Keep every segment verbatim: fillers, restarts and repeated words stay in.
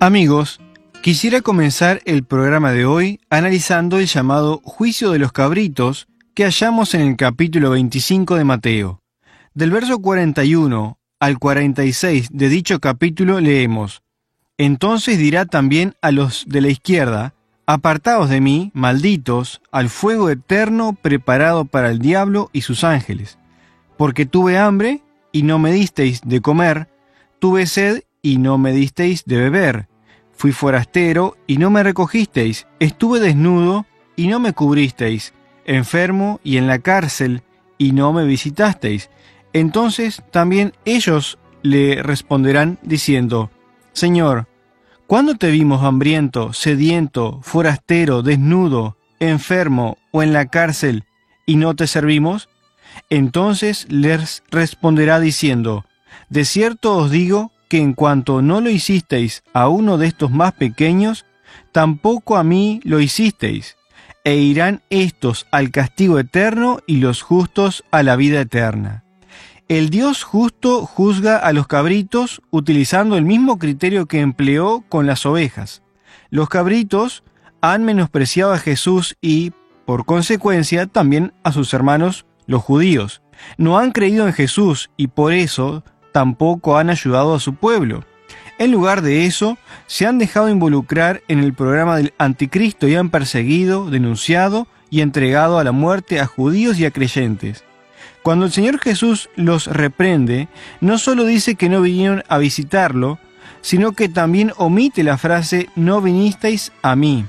Amigos, quisiera comenzar el programa de hoy analizando el llamado Juicio de los Cabritos que hallamos en el capítulo veinticinco de Mateo. Del verso cuarenta y uno al cuarenta y seis de dicho capítulo leemos: Entonces dirá también a los de la izquierda: Apartaos de mí, malditos, al fuego eterno preparado para el diablo y sus ángeles. Porque tuve hambre, y no me disteis de comer, tuve sed, y no me disteis de beber. Fui forastero, y no me recogisteis, estuve desnudo, y no me cubristeis, enfermo y en la cárcel, y no me visitasteis. Entonces también ellos le responderán diciendo: Señor, ¿cuándo te vimos hambriento, sediento, forastero, desnudo, enfermo o en la cárcel, y no te servimos? Entonces les responderá diciendo: De cierto os digo que en cuanto no lo hicisteis a uno de estos más pequeños, tampoco a mí lo hicisteis. E irán estos al castigo eterno y los justos a la vida eterna. El Dios justo juzga a los cabritos utilizando el mismo criterio que empleó con las ovejas. Los cabritos han menospreciado a Jesús y, por consecuencia, también a sus hermanos los judíos. No han creído en Jesús y por eso tampoco han ayudado a su pueblo. En lugar de eso, se han dejado involucrar en el programa del anticristo y han perseguido, denunciado y entregado a la muerte a judíos y a creyentes. Cuando el Señor Jesús los reprende, no solo dice que no vinieron a visitarlo, sino que también omite la frase «no vinisteis a mí».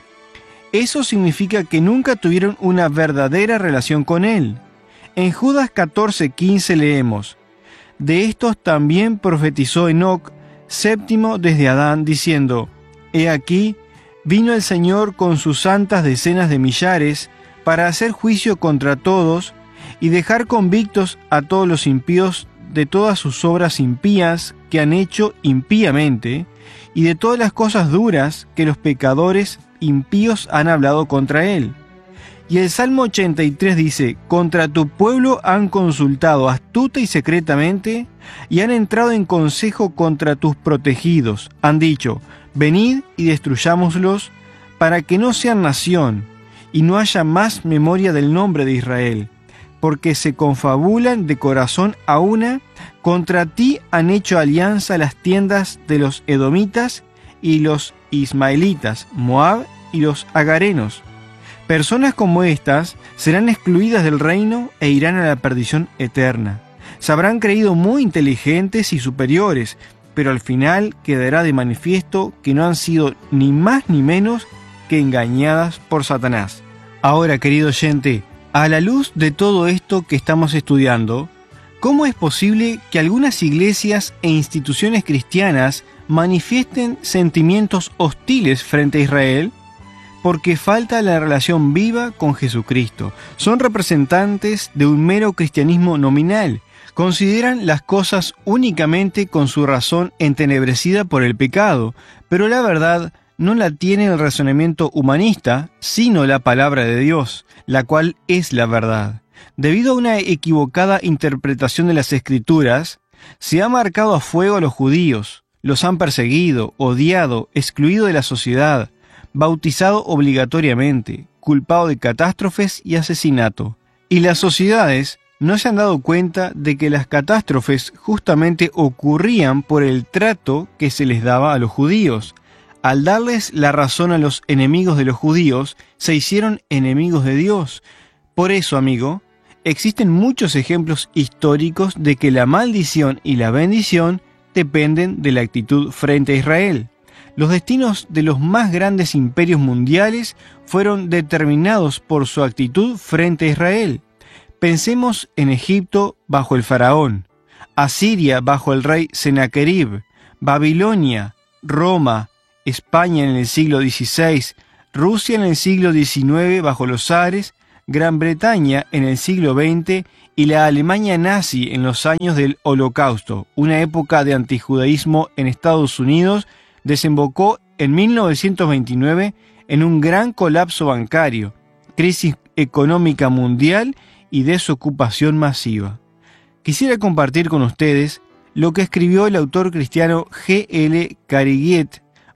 Eso significa que nunca tuvieron una verdadera relación con Él. En Judas catorce quince leemos: De estos también profetizó Enoc, séptimo desde Adán, diciendo: He aquí, vino el Señor con sus santas decenas de millares para hacer juicio contra todos y dejar convictos a todos los impíos de todas sus obras impías que han hecho impíamente y de todas las cosas duras que los pecadores impíos han hablado contra él. Y el Salmo ochenta y tres dice: Contra tu pueblo han consultado astuta y secretamente, y han entrado en consejo contra tus protegidos. Han dicho: Venid y destruyámoslos, para que no sean nación, y no haya más memoria del nombre de Israel. Porque se confabulan de corazón a una, contra ti han hecho alianza las tiendas de los edomitas y los ismaelitas, Moab y los agarenos. Personas como estas serán excluidas del reino e irán a la perdición eterna. Se habrán creído muy inteligentes y superiores, pero al final quedará de manifiesto que no han sido ni más ni menos que engañadas por Satanás. Ahora, querido oyente, a la luz de todo esto que estamos estudiando, ¿cómo es posible que algunas iglesias e instituciones cristianas manifiesten sentimientos hostiles frente a Israel? Porque falta la relación viva con Jesucristo. Son representantes de un mero cristianismo nominal. Consideran las cosas únicamente con su razón entenebrecida por el pecado, pero la verdad no la tiene el razonamiento humanista, sino la palabra de Dios, la cual es la verdad. Debido a una equivocada interpretación de las Escrituras, se ha marcado a fuego a los judíos, los han perseguido, odiado, excluido de la sociedad, bautizado obligatoriamente, culpado de catástrofes y asesinato. Y las sociedades no se han dado cuenta de que las catástrofes justamente ocurrían por el trato que se les daba a los judíos. Al darles la razón a los enemigos de los judíos, se hicieron enemigos de Dios. Por eso, amigo, existen muchos ejemplos históricos de que la maldición y la bendición dependen de la actitud frente a Israel. Los destinos de los más grandes imperios mundiales fueron determinados por su actitud frente a Israel. Pensemos en Egipto bajo el faraón, Asiria bajo el rey Sennacherib, Babilonia, Roma, España en el siglo dieciséis, Rusia en el siglo diecinueve bajo los zares, Gran Bretaña en el siglo veinte y la Alemania nazi en los años del Holocausto, una época de antijudaísmo en Estados Unidos, desembocó en mil novecientos veintinueve en un gran colapso bancario, crisis económica mundial y desocupación masiva. Quisiera compartir con ustedes lo que escribió el autor cristiano G L Carigiet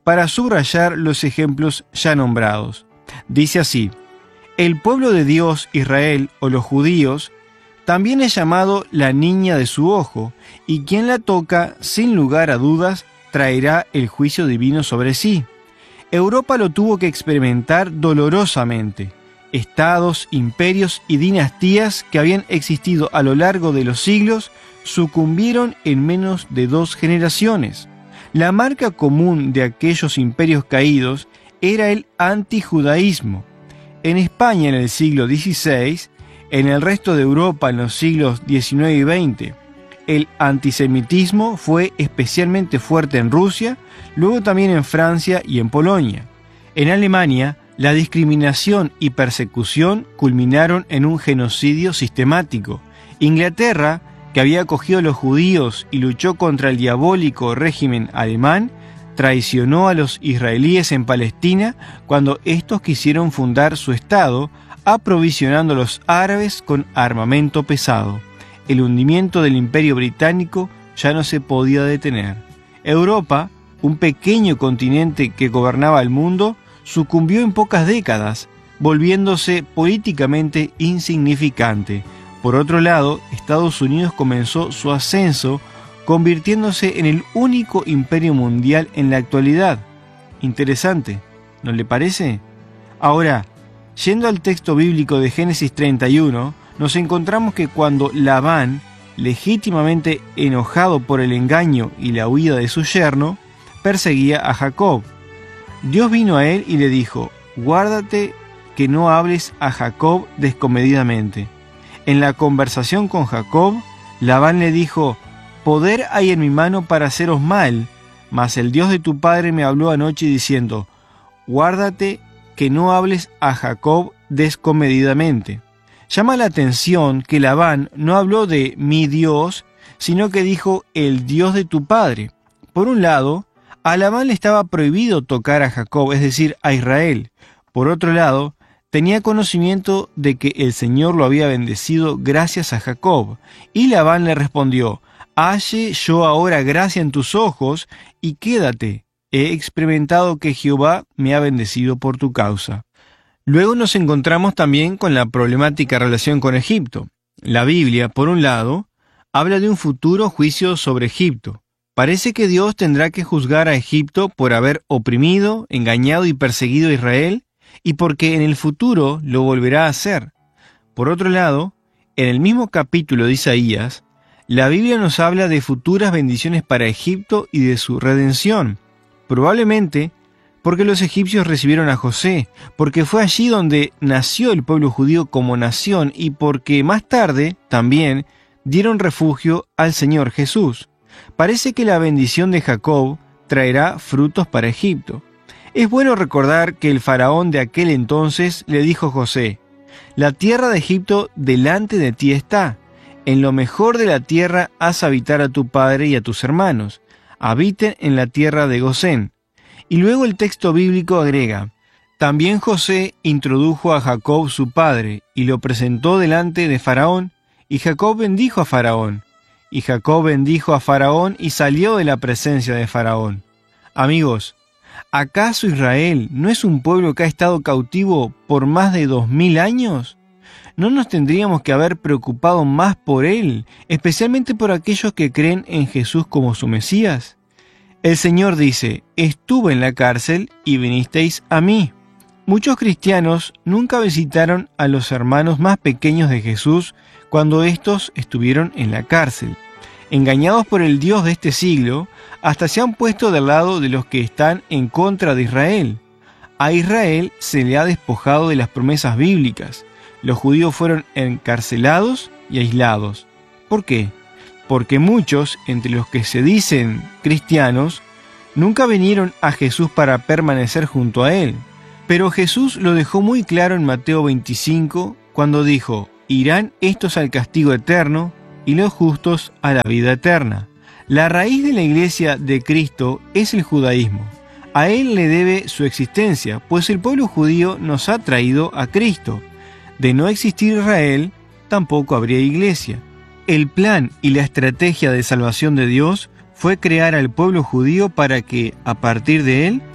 para subrayar los ejemplos ya nombrados. Dice así: el pueblo de Dios, Israel, o los judíos, también es llamado la niña de su ojo, y quien la toca, sin lugar a dudas, traerá el juicio divino sobre sí. Europa lo tuvo que experimentar dolorosamente. Estados, imperios y dinastías que habían existido a lo largo de los siglos sucumbieron en menos de dos generaciones. La marca común de aquellos imperios caídos era el antijudaísmo. En España en el siglo dieciséis, en el resto de Europa en los siglos diecinueve y veinte, el antisemitismo fue especialmente fuerte en Rusia, luego también en Francia y en Polonia. En Alemania, la discriminación y persecución culminaron en un genocidio sistemático. Inglaterra, que había acogido a los judíos y luchó contra el diabólico régimen alemán, traicionó a los israelíes en Palestina cuando estos quisieron fundar su Estado, aprovisionando a los árabes con armamento pesado. El hundimiento del Imperio Británico ya no se podía detener. Europa, un pequeño continente que gobernaba el mundo, sucumbió en pocas décadas, volviéndose políticamente insignificante. Por otro lado, Estados Unidos comenzó su ascenso, convirtiéndose en el único imperio mundial en la actualidad. Interesante, ¿no le parece? Ahora, yendo al texto bíblico de Génesis treinta y uno, nos encontramos que cuando Labán, legítimamente enojado por el engaño y la huida de su yerno, perseguía a Jacob, Dios vino a él y le dijo: guárdate que no hables a Jacob descomedidamente. En la conversación con Jacob, Labán le dijo: poder hay en mi mano para haceros mal, mas el Dios de tu padre me habló anoche diciendo: guárdate que no hables a Jacob descomedidamente. Llama la atención que Labán no habló de mi Dios, sino que dijo el Dios de tu padre. Por un lado, a Labán le estaba prohibido tocar a Jacob, es decir, a Israel. Por otro lado, tenía conocimiento de que el Señor lo había bendecido gracias a Jacob. Y Labán le respondió: halle yo ahora gracia en tus ojos y quédate. He experimentado que Jehová me ha bendecido por tu causa. Luego nos encontramos también con la problemática relación con Egipto. La Biblia, por un lado, habla de un futuro juicio sobre Egipto. Parece que Dios tendrá que juzgar a Egipto por haber oprimido, engañado y perseguido a Israel, y porque en el futuro lo volverá a hacer. Por otro lado, en el mismo capítulo de Isaías, la Biblia nos habla de futuras bendiciones para Egipto y de su redención. Probablemente porque los egipcios recibieron a José, porque fue allí donde nació el pueblo judío como nación y porque más tarde, también, dieron refugio al Señor Jesús. Parece que la bendición de Jacob traerá frutos para Egipto. Es bueno recordar que el faraón de aquel entonces le dijo a José: la tierra de Egipto delante de ti está. En lo mejor de la tierra haz habitar a tu padre y a tus hermanos. Habiten en la tierra de Gosén. Y luego el texto bíblico agrega: también José introdujo a Jacob su padre y lo presentó delante de Faraón, y Jacob bendijo a Faraón. Y Jacob bendijo a Faraón y salió de la presencia de Faraón. Amigos, ¿acaso Israel no es un pueblo que ha estado cautivo por más de dos mil años? ¿No nos tendríamos que haber preocupado más por él, especialmente por aquellos que creen en Jesús como su Mesías? El Señor dice: estuve en la cárcel y vinisteis a mí. Muchos cristianos nunca visitaron a los hermanos más pequeños de Jesús cuando éstos estuvieron en la cárcel. Engañados por el Dios de este siglo, hasta se han puesto del lado de los que están en contra de Israel. A Israel se le ha despojado de las promesas bíblicas. Los judíos fueron encarcelados y aislados. ¿Por qué? Porque muchos, entre los que se dicen cristianos, nunca vinieron a Jesús para permanecer junto a Él. Pero Jesús lo dejó muy claro en Mateo veinticinco, cuando dijo: irán estos al castigo eterno y los justos a la vida eterna. La raíz de la iglesia de Cristo es el judaísmo. A Él le debe su existencia, pues el pueblo judío nos ha traído a Cristo. De no existir Israel, tampoco habría iglesia. El plan y la estrategia de salvación de Dios fue crear al pueblo judío para que, a partir de él,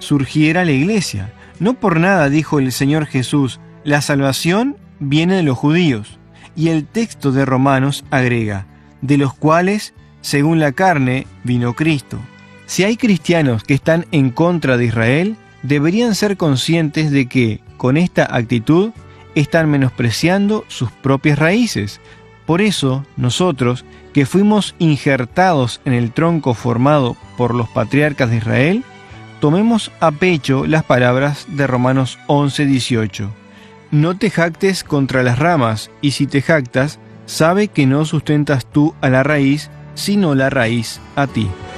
surgiera la iglesia. No por nada dijo el Señor Jesús, la salvación viene de los judíos. Y el texto de Romanos agrega, de los cuales, según la carne, vino Cristo. Si hay cristianos que están en contra de Israel, deberían ser conscientes de que, con esta actitud, están menospreciando sus propias raíces. Por eso, nosotros, que fuimos injertados en el tronco formado por los patriarcas de Israel, tomemos a pecho las palabras de Romanos once dieciocho. No te jactes contra las ramas, y si te jactas, sabe que no sustentas tú a la raíz, sino la raíz a ti.